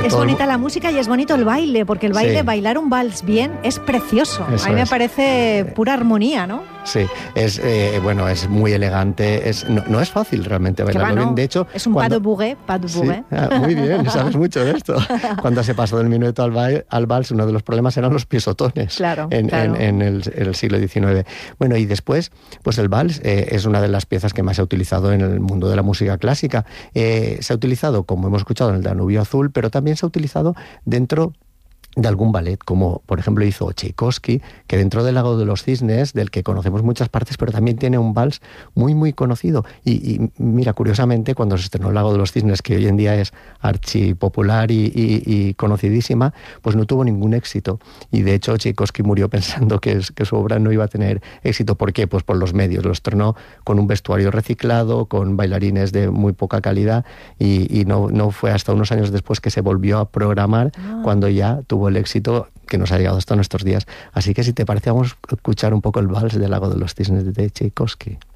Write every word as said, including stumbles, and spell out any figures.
Es bonita la música y es bonito el baile, porque el baile, sí. bailar un vals bien es precioso. Eso a mí me es. parece pura armonía, ¿no? Sí, es eh, bueno, es muy elegante, es no, no es fácil realmente bailarlo bien. De hecho, es un cuando... pas de bourré, pas de bourré. Sí, ah, muy bien, sabes mucho de esto. Cuando se pasó del minueto al, ba- al vals, uno de los problemas eran los pisotones claro, en, claro. en, en el, el siglo diecinueve. Bueno, y después, pues el vals eh, es una de las piezas que más se ha utilizado en el mundo de la música clásica. Eh, se ha utilizado, como hemos escuchado, en el Danubio Azul, pero también se ha utilizado dentro de algún ballet, como por ejemplo hizo Tchaikovsky, que dentro del Lago de los Cisnes, del que conocemos muchas partes, pero también tiene un vals muy muy conocido. Y, y mira, curiosamente, cuando se estrenó el Lago de los Cisnes, que hoy en día es archipopular y, y, y conocidísima, pues no tuvo ningún éxito. Y de hecho Tchaikovsky murió pensando que, es, que su obra no iba a tener éxito. ¿Por qué? Pues por los medios. Lo estrenó con un vestuario reciclado, con bailarines de muy poca calidad, y, y no, no fue hasta unos años después que se volvió a programar, ah. cuando ya tuvo el éxito que nos ha llegado hasta nuestros días. Así que si te parece, vamos a escuchar un poco el vals del Lago de los Cisnes de Tchaikovsky.